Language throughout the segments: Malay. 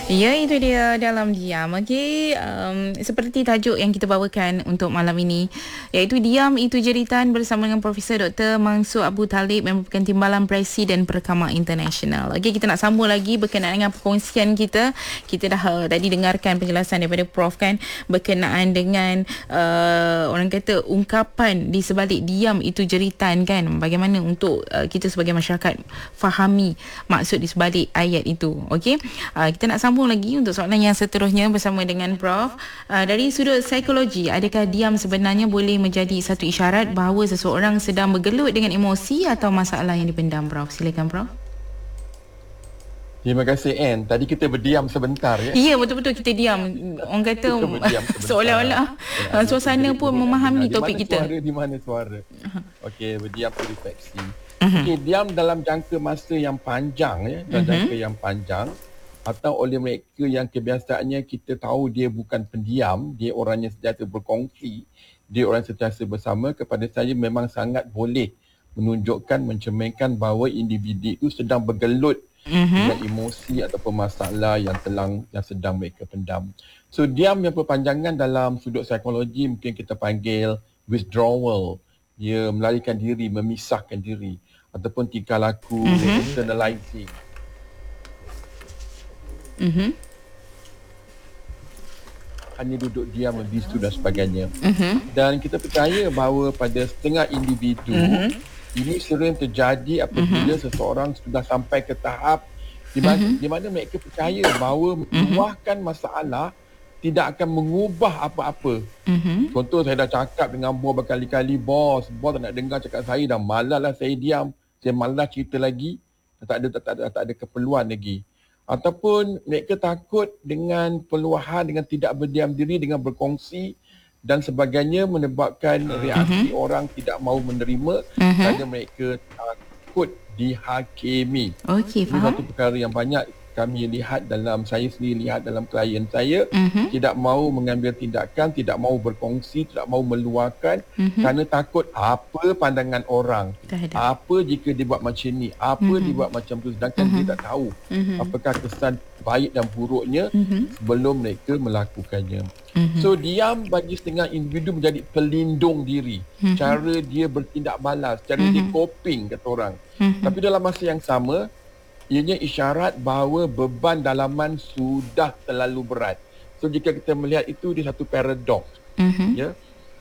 Ya, itu dia dalam diam. Okey, seperti tajuk yang kita bawakan untuk malam ini, iaitu Diam Itu Jeritan bersama dengan Profesor Dr. Mansur Abu Talib yang merupakan Timbalan Presiden Perkama Internasional. Okey, kita nak sambung lagi berkenaan dengan perkongsian kita. Kita dah tadi dengarkan penjelasan daripada Prof kan, berkenaan dengan orang kata ungkapan di sebalik diam itu jeritan kan. Bagaimana untuk kita sebagai masyarakat fahami maksud di sebalik ayat itu. Okey, kita nak sambung lagi untuk soalan yang seterusnya bersama dengan Prof. Dari sudut psikologi, adakah diam sebenarnya boleh menjadi satu isyarat bahawa seseorang sedang bergelut dengan emosi atau masalah yang dipendam, Prof? Silakan, Prof. Terima kasih, Anne. Tadi kita berdiam sebentar, ya? Ya, betul-betul kita diam. Orang kata seolah-olah suasana pun memahami topik kita. Di mana suara? Okey, berdiam tu refleksi. Okey, diam dalam jangka masa yang panjang, ya, dalam jangka yang panjang, atau oleh mereka yang kebiasaannya kita tahu dia bukan pendiam, dia orang yang sentiasa berkongsi, dia orang yang sentiasa bersama, kepada saya memang sangat boleh menunjukkan, mencerminkan bahawa individu itu sedang bergelut dengan emosi ataupun masalah yang sedang mereka pendam. So diam yang berpanjangan dalam sudut psikologi mungkin kita panggil withdrawal. Dia melarikan diri, memisahkan diri, ataupun tingkah laku internalizing. Hanya duduk diam, membisu dan sebagainya. Dan kita percaya bahawa pada setengah individu ini sering terjadi apabila seseorang sudah sampai ke tahap di mana mereka percaya bahawa meluahkan masalah tidak akan mengubah apa-apa. Contoh, saya dah cakap dengan bos berkali-kali, bos tak nak dengar cakap saya, dah malas lah saya diam, saya malas cerita lagi, tak ada keperluan lagi. Ataupun mereka takut dengan peluahan, dengan tidak berdiam diri, dengan berkongsi dan sebagainya, menyebabkan reaksi orang tidak mahu menerima kerana mereka takut dihakimi. Okey, Ini faham. satu perkara yang banyak kami lihat saya sendiri lihat dalam klien saya, tidak mahu mengambil tindakan, tidak mahu berkongsi, tidak mahu meluahkan kerana takut apa pandangan orang, apa jika dia buat macam ni, apa dia buat macam tu, sedangkan dia tak tahu apakah kesan baik dan buruknya sebelum mereka melakukannya. So diam bagi setengah individu menjadi pelindung diri, cara dia bertindak balas, cara dia coping kata orang. Tapi dalam masa yang sama, ianya isyarat bahawa beban dalaman sudah terlalu berat. So jika kita melihat itu, dia satu paradoks. Ya.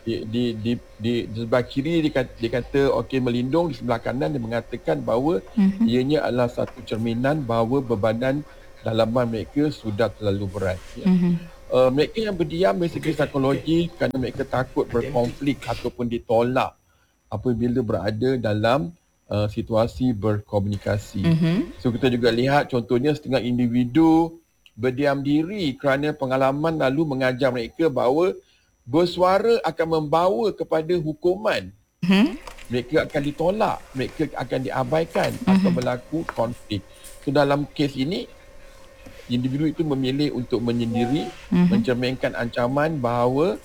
Di sebelah kiri dia kata okey melindung, di sebelah kanan dia mengatakan bahawa ianya adalah satu cerminan bahawa bebanan dalaman mereka sudah terlalu berat. Ya. Mereka yang berdiam dari segi psikologi kerana mereka takut berkonflik ataupun ditolak apabila berada dalam situasi berkomunikasi. So kita juga lihat contohnya setengah individu berdiam diri kerana pengalaman lalu mengajar mereka bahawa bersuara akan membawa kepada hukuman. Mereka akan ditolak, mereka akan diabaikan atau berlaku konflik. So dalam kes ini, individu itu memilih untuk menyendiri, mencerminkan ancaman bahawa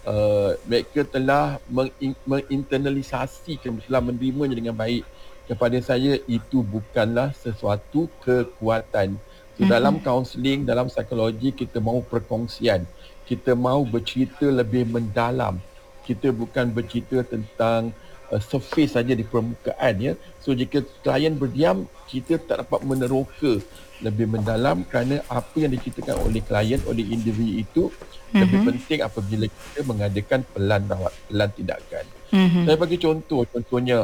mereka telah menginternalisasikan, telah menerimanya dengan baik. Kepada saya, itu bukanlah sesuatu kekuatan. So, dalam kaunseling, dalam psikologi, kita mahu perkongsian. Kita mahu bercerita lebih mendalam. Kita bukan bercerita tentang surface saja di permukaan. Ya. So, jika klien berdiam, kita tak dapat meneroka lebih mendalam kerana apa yang diceritakan oleh klien, oleh individu itu lebih penting apabila kita mengadakan pelan tindakan. Saya bagi contohnya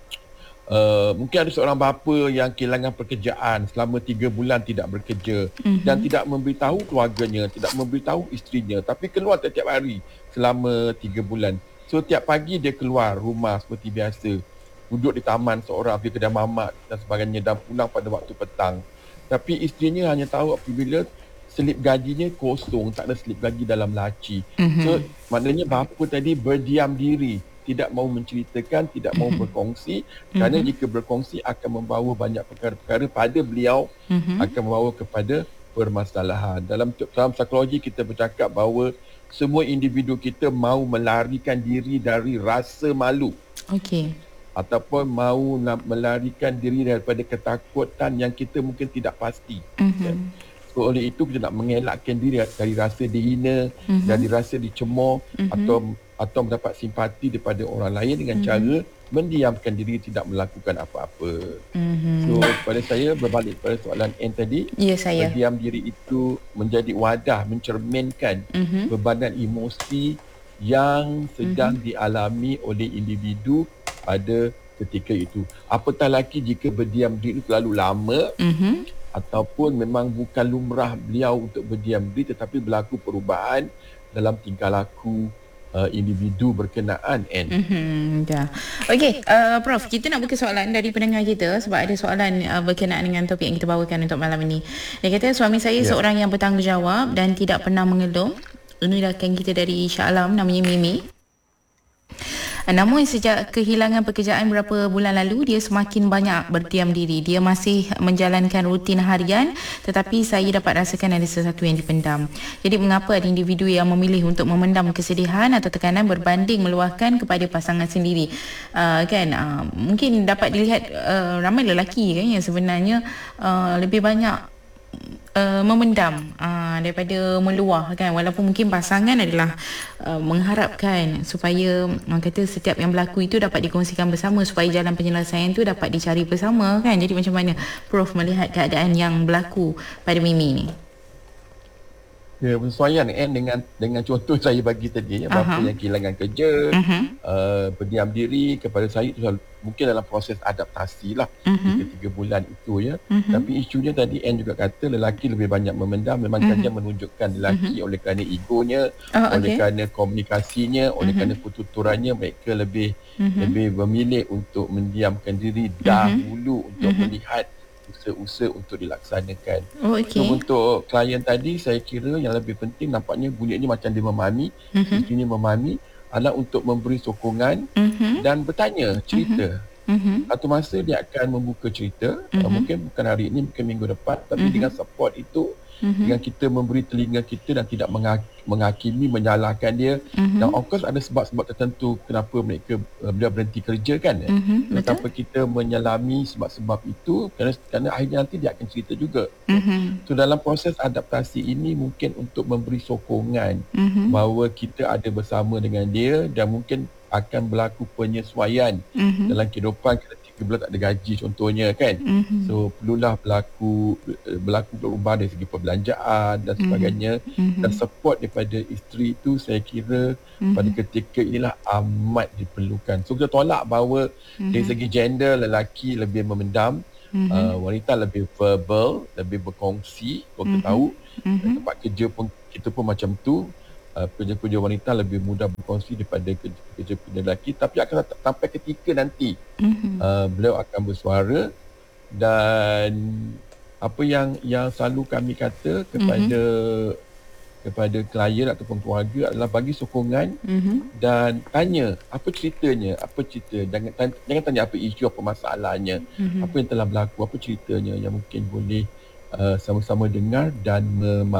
mungkin ada seorang bapa yang kehilangan pekerjaan selama 3 bulan tidak bekerja dan tidak memberitahu keluarganya, tidak memberitahu isterinya, tapi keluar setiap hari selama 3 bulan. So tiap pagi dia keluar rumah seperti biasa, duduk di taman seorang, pergi kedai mamak dan sebagainya, dan pulang pada waktu petang. Tapi isterinya hanya tahu apabila selip gajinya kosong, tak ada selip gaji dalam laci. So maknanya bapa tadi berdiam diri, tidak mahu menceritakan, tidak mahu berkongsi, kerana jika berkongsi akan membawa banyak perkara-perkara pada beliau, akan membawa kepada permasalahan. Dalam psikologi kita bercakap bahawa semua individu kita mahu melarikan diri dari rasa malu. Okey. Ataupun mahu melarikan diri daripada ketakutan yang kita mungkin tidak pasti. So oleh itu kita nak mengelakkan diri dari rasa dihina, dari rasa dicemooh atau mendapat simpati daripada orang lain dengan cara mendiamkan diri, tidak melakukan apa-apa. So pada saya, berbalik pada soalan N tadi, berdiam diri itu menjadi wadah mencerminkan bebanan emosi yang sedang dialami oleh individu pada ketika itu. Apatah lagi jika berdiam diri terlalu lama, ataupun memang bukan lumrah beliau untuk berdiam diri, tetapi berlaku perubahan dalam tingkah laku individu berkenaan. Okey, Prof, kita nak buka soalan dari pendengar kita sebab ada soalan berkenaan dengan topik yang kita bawakan untuk malam ini. Dia kata, suami saya seorang yang bertanggungjawab dan tidak pernah mengeluh. Ini rakan kita dari Shah Alam, namanya Mimi. Namun sejak kehilangan pekerjaan beberapa bulan lalu, dia semakin banyak berdiam diri. Dia masih menjalankan rutin harian, tetapi saya dapat rasakan ada sesuatu yang dipendam. Jadi mengapa ada individu yang memilih untuk memendam kesedihan atau tekanan berbanding meluahkan kepada pasangan sendiri? Mungkin dapat dilihat ramai lelaki kan yang sebenarnya lebih banyak memendam daripada meluah kan, walaupun mungkin pasangan adalah mengharapkan supaya kata setiap yang berlaku itu dapat dikongsikan bersama supaya jalan penyelesaian itu dapat dicari bersama kan. Jadi macam mana Prof melihat keadaan yang berlaku pada Mimi ni? Ya, bersesuaian dengan contoh saya bagi tadi, bapa yang kehilangan kerja, berdiam diri kepada saya itu mungkin dalam proses adaptasi lah, 3 bulan itu ya. Tapi isunya tadi Anne juga kata lelaki lebih banyak memendam, memang saja menunjukkan lelaki oleh kerana egonya, oleh kerana komunikasinya, oleh kerana pertuturannya, mereka lebih memilih untuk mendiamkan diri dahulu untuk melihat usaha-usaha untuk dilaksanakan. So untuk klien tadi, saya kira yang lebih penting nampaknya bunyinya macam dia memahami, istrinya memahami, adalah untuk memberi sokongan dan bertanya, cerita. Satu masa dia akan membuka cerita, mungkin bukan hari ini, mungkin minggu depan, tapi dengan support itu, dengan kita memberi telinga kita dan tidak menghakimi, menyalahkan dia. Dan of course ada sebab-sebab tertentu kenapa beliau berhenti kerja kan. Kenapa kita menyelami sebab-sebab itu, kerana akhirnya nanti dia akan cerita juga. So dalam proses adaptasi ini mungkin untuk memberi sokongan bahawa kita ada bersama dengan dia, dan mungkin akan berlaku penyesuaian dalam kehidupan. Kita 3 bulan tak ada gaji contohnya kan. So perlulah berlaku perubahan dari segi perbelanjaan dan sebagainya. Dan support daripada isteri itu saya kira pada ketika inilah amat diperlukan. So kita tolak bahawa dari segi gender, lelaki lebih memendam, wanita lebih verbal, lebih berkongsi. Kalau kita tahu tempat kerja pun kita pun macam tu. Kerja-kerja wanita lebih mudah berkongsi daripada kerja lelaki, tapi akan sampai ketika nanti beliau akan bersuara. Dan apa yang selalu kami kata kepada klien ataupun keluarga adalah bagi sokongan dan tanya apa ceritanya, jangan tanya apa isu, apa masalahnya, apa yang telah berlaku, apa ceritanya, yang mungkin boleh sama-sama dengar dan